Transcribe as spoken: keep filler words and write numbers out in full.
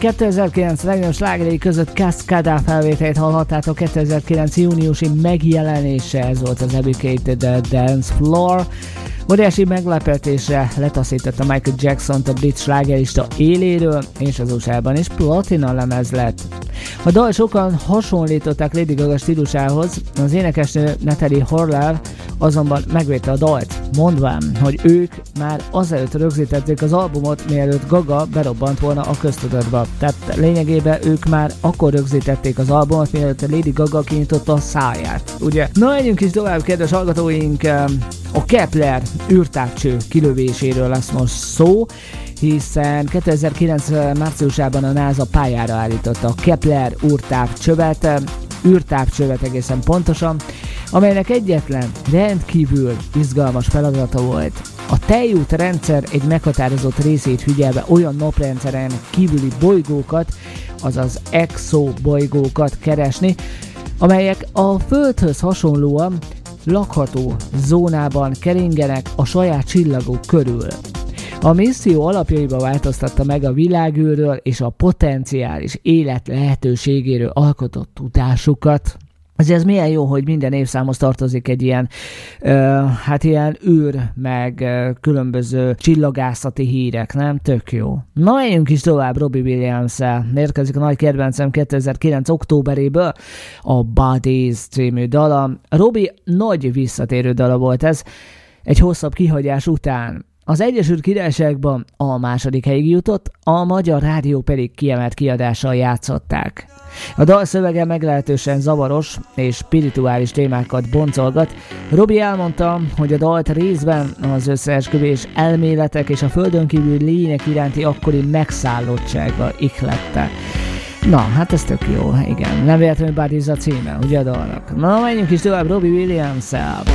kétezer-kilenc legnagyobb slágerei között Cascada felvételét hallhattátok, kétezer-kilenc júniusi megjelenése, ez volt az Educated Dance Floor. Óriási meglepetésre letaszította Michael Jackson-t a brit slágerista éléről, és az u es á-ban is platina lemez lett. A dal sokan hasonlították Lady Gaga stílusához, az énekesnő Natalie Horler azonban megvédte a dalt, mondván, hogy ők már azelőtt rögzítették az albumot, mielőtt Gaga berobbant volna a köztudatba. Tehát lényegében ők már akkor rögzítették az albumot, mielőtt a Lady Gaga kinyitotta a száját, ugye? Na, menjünk is tovább, kedves hallgatóink, a Kepler űrtávcső kilövéséről lesz most szó, hiszen kétezer-kilenc márciusában a NASA pályára állította a Kepler űrtávcsövet, űrtávcsövet egészen pontosan, amelynek egyetlen rendkívül izgalmas feladata volt. A tejút rendszer egy meghatározott részét figyelve olyan naprendszeren kívüli bolygókat, azaz exobolygókat keresni, amelyek a Földhöz hasonlóan lakható zónában keringenek a saját csillagok körül. A misszió alapjaiba változtatta meg a világűrről és a potenciális élet lehetőségéről alkotott tudásukat. Azért ez milyen jó, hogy minden évszámhoz tartozik egy ilyen, ö, hát ilyen űr, meg ö, különböző csillagászati hírek, nem? Tök jó. Na, menjünk is tovább Robbie Williams-el. Érkezik a nagy kedvencem kétezer-kilenc októberéből, a Bodies című dala. Robbie nagy visszatérő dala volt ez, egy hosszabb kihagyás után. Az Egyesült Királyságban a második helyig jutott, a magyar rádió pedig kiemelt kiadással játszották. A dal szövege meglehetősen zavaros és spirituális témákat boncolgat. Robbie elmondta, hogy a dalt részben az összeesküvés elméletek és a földön kívül lények iránti akkori megszállottsága ihlette. Na, hát ez tök jó, igen. Nem véletlenül Bodies a címe, ugye a dalnak. Na, menjünk is tovább Robbie Williams-el.